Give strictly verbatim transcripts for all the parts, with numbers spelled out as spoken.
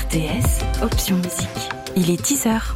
R T S, option musique. Il est dix heures.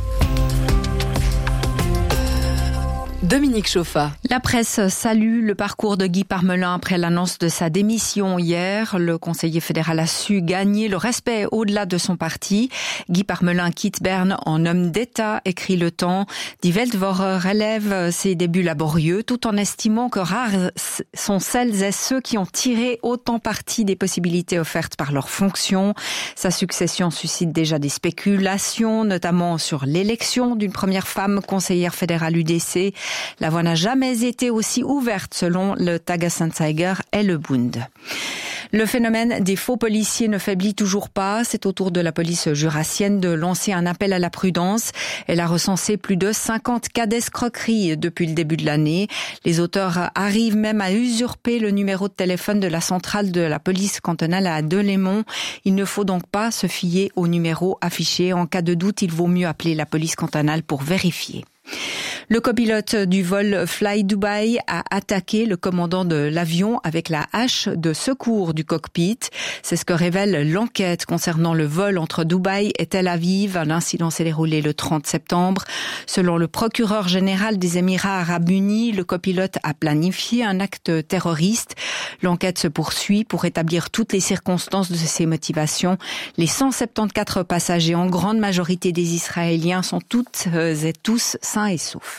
Dominique Chauffa. La presse salue le parcours de Guy Parmelin après l'annonce de sa démission hier. Le conseiller fédéral a su gagner le respect au-delà de son parti. Guy Parmelin quitte Berne en homme d'État, écrit Le Temps. Die Weltwoche relève ses débuts laborieux tout en estimant que rares sont celles et ceux qui ont tiré autant parti des possibilités offertes par leurs fonctions. Sa succession suscite déjà des spéculations, notamment sur l'élection d'une première femme conseillère fédérale U D C. La voie n'a jamais été aussi ouverte selon le Tages-Anzeiger et le Bund. Le phénomène des faux policiers ne faiblit toujours pas. C'est au tour de la police jurassienne de lancer un appel à la prudence. Elle a recensé plus de cinquante cas d'escroquerie depuis le début de l'année. Les auteurs arrivent même à usurper le numéro de téléphone de la centrale de la police cantonale à Delémont. Il ne faut donc pas se fier au numéro affiché. En cas de doute, il vaut mieux appeler la police cantonale pour vérifier. Le copilote du vol Fly Dubai a attaqué le commandant de l'avion avec la hache de secours du cockpit. C'est ce que révèle l'enquête concernant le vol entre Dubaï et Tel Aviv. L'incident s'est déroulé le trente septembre. Selon le procureur général des Émirats arabes unis, le copilote a planifié un acte terroriste. L'enquête se poursuit pour établir toutes les circonstances de ses motivations. Les cent soixante-quatorze passagers, en grande majorité des Israéliens, sont toutes et tous sains et saufs.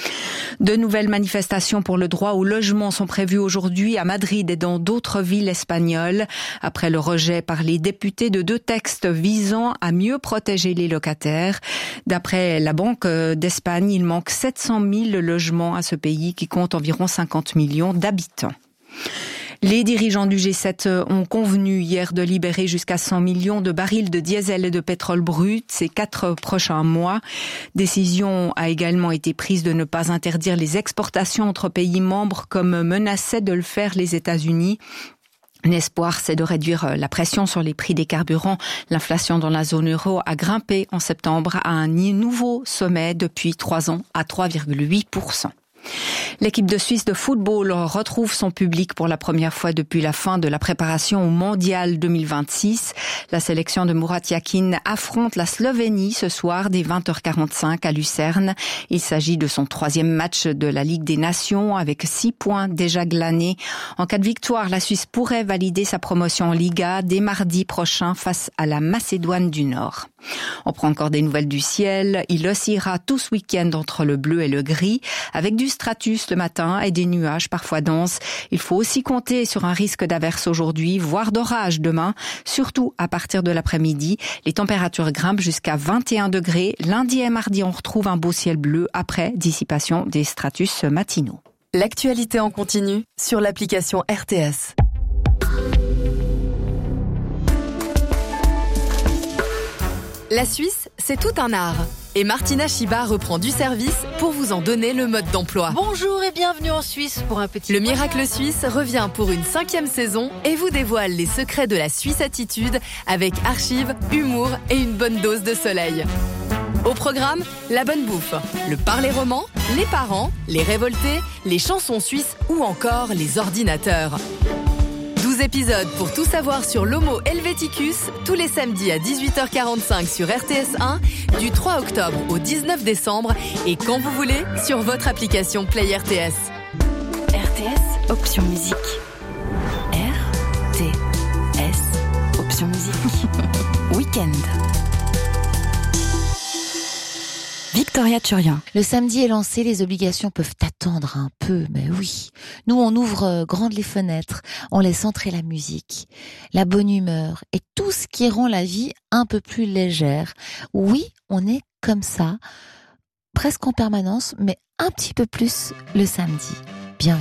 De nouvelles manifestations pour le droit au logement sont prévues aujourd'hui à Madrid et dans d'autres villes espagnoles. Après le rejet par les députés de deux textes visant à mieux protéger les locataires. D'après la Banque d'Espagne, il manque sept cent mille logements à ce pays qui compte environ cinquante millions d'habitants. Les dirigeants du G sept ont convenu hier de libérer jusqu'à cent millions de barils de diesel et de pétrole brut ces quatre prochains mois. Décision a également été prise de ne pas interdire les exportations entre pays membres comme menaçaient de le faire les États-Unis. L'espoir, c'est de réduire la pression sur les prix des carburants. L'inflation dans la zone euro a grimpé en septembre à un nouveau sommet depuis trois ans à trois virgule huit pour cent. L'équipe de Suisse de football retrouve son public pour la première fois depuis la fin de la préparation au Mondial deux mille vingt-six. La sélection de Murat Yakin affronte la Slovénie ce soir dès vingt heures quarante-cinq à Lucerne. Il s'agit de son troisième match de la Ligue des Nations avec six points déjà glanés. En cas de victoire, la Suisse pourrait valider sa promotion en Liga dès mardi prochain face à la Macédoine du Nord. On prend encore des nouvelles du ciel. Il oscillera tout ce week-end entre le bleu et le gris, avec du stratus le matin et des nuages parfois denses. Il faut aussi compter sur un risque d'averse aujourd'hui, voire d'orage demain, surtout à partir de l'après-midi. Les températures grimpent jusqu'à vingt et un degrés. Lundi et mardi, on retrouve un beau ciel bleu après dissipation des stratus matinaux. L'actualité en continu sur l'application R T S. La Suisse, c'est tout un art. Et Martina Chiba reprend du service pour vous en donner le mode d'emploi. Bonjour et bienvenue en Suisse pour un petit... Le Miracle Suisse revient pour une cinquième saison et vous dévoile les secrets de la Suisse attitude avec archives, humour et une bonne dose de soleil. Au programme, la bonne bouffe, le parler roman, les parents, les révoltés, les chansons suisses ou encore les ordinateurs. douze épisodes pour tout savoir sur l'Homo Helveticus, tous les samedis à dix-huit heures quarante-cinq sur R T S un, du trois octobre au dix-neuf décembre et quand vous voulez sur votre application Play R T S. R T S, option musique. R T S, option musique. Week-end. Victoria Turian. Le samedi est lancé, les obligations peuvent attendre un peu, mais oui. Nous, on ouvre euh, grandes les fenêtres, on laisse entrer la musique, la bonne humeur et tout ce qui rend la vie un peu plus légère. Oui, on est comme ça, presque en permanence, mais un petit peu plus le samedi.